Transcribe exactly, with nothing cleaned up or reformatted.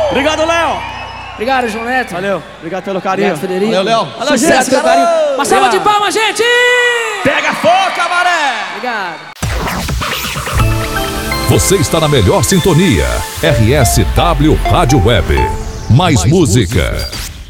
Obrigado, Léo. Obrigado, João Neto. Valeu. Obrigado pelo carinho. Obrigado, Federico. Valeu, Léo. Valeu, gente. Pelo carinho. Uma salva de palmas, gente. Pega fogo, camaré. Obrigado. Você está na melhor sintonia. R S W Rádio Web. Mais, Mais música. música.